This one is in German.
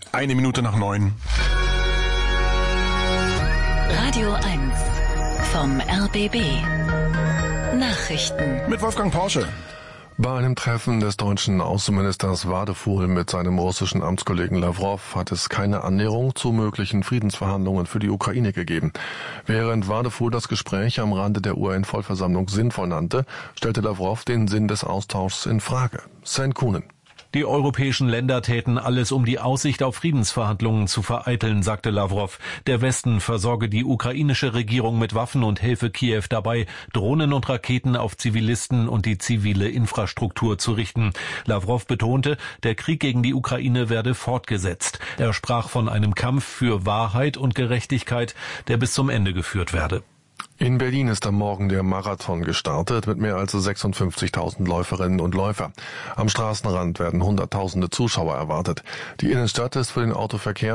9:01. Radio 1 vom RBB. Nachrichten Mit Wolfgang Porsche. Bei einem Treffen des deutschen Außenministers Wadefuhl mit seinem russischen Amtskollegen Lawrow hat es keine Annäherung zu möglichen Friedensverhandlungen für die Ukraine gegeben. Während Wadefuhl das Gespräch am Rande der UN-Vollversammlung sinnvoll nannte, stellte Lawrow den Sinn des Austauschs in Frage. Sven Kuhnen. Die europäischen Länder täten alles, um die Aussicht auf Friedensverhandlungen zu vereiteln, sagte Lawrow. Der Westen versorge die ukrainische Regierung mit Waffen und helfe Kiew dabei, Drohnen und Raketen auf Zivilisten und die zivile Infrastruktur zu richten. Lawrow betonte, der Krieg gegen die Ukraine werde fortgesetzt. Er sprach von einem Kampf für Wahrheit und Gerechtigkeit, der bis zum Ende geführt werde. In Berlin ist am Morgen der Marathon gestartet mit mehr als 56.000 Läuferinnen und Läufer. Am Straßenrand werden Hunderttausende Zuschauer erwartet. Die Innenstadt ist für den Autoverkehr